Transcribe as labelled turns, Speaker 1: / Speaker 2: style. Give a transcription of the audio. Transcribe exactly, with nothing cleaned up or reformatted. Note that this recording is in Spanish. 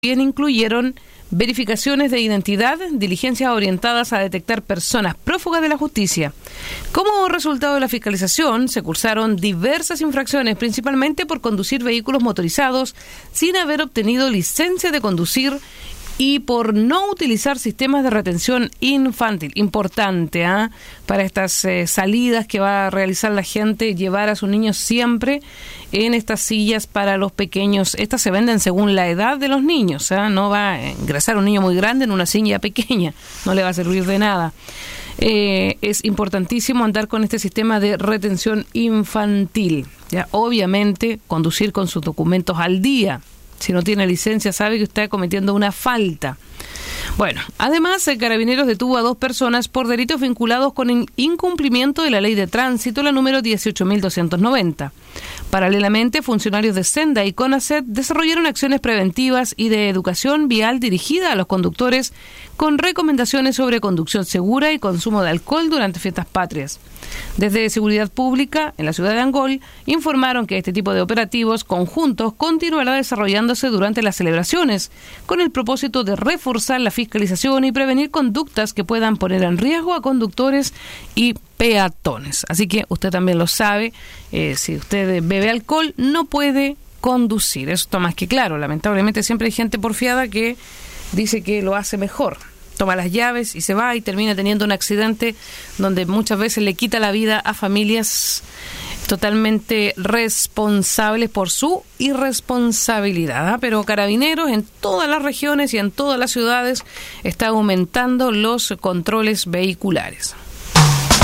Speaker 1: Bien incluyeron verificaciones de identidad, diligencias orientadas a detectar personas prófugas de la justicia. Como resultado de la fiscalización, se cursaron diversas infracciones, principalmente por conducir vehículos motorizados sin haber obtenido licencia de conducir y por no utilizar sistemas de retención infantil. Importante, ¿eh? Para estas eh, salidas que va a realizar la gente, llevar a sus niños siempre en estas sillas para los pequeños. Estas se venden según la edad de los niños, ¿eh? No va a ingresar un niño muy grande en una silla pequeña, no le va a servir de nada. Eh, es importantísimo andar con este sistema de retención infantil, ¿ya? Obviamente, conducir con sus documentos al día. Si no tiene licencia, sabe que está cometiendo una falta. Bueno, además, el Carabineros detuvo a dos personas por delitos vinculados con el incumplimiento de la ley de tránsito, la número dieciocho mil doscientos noventa. Paralelamente, funcionarios de Senda y CONACET desarrollaron acciones preventivas y de educación vial dirigida a los conductores con recomendaciones sobre conducción segura y consumo de alcohol durante fiestas patrias. Desde Seguridad Pública, en la ciudad de Angol, informaron que este tipo de operativos conjuntos continuará desarrollándose durante las celebraciones, con el propósito de reforzar la fiscalización y prevenir conductas que puedan poner en riesgo a conductores y peatones. Así que usted también lo sabe, eh, si usted bebe alcohol no puede conducir. Eso está más que claro. Lamentablemente siempre hay gente porfiada que dice que lo hace mejor. Toma las llaves y se va y termina teniendo un accidente donde muchas veces le quita la vida a familias totalmente responsables por su irresponsabilidad, ¿eh? Pero Carabineros en todas las regiones y en todas las ciudades está aumentando los controles vehiculares.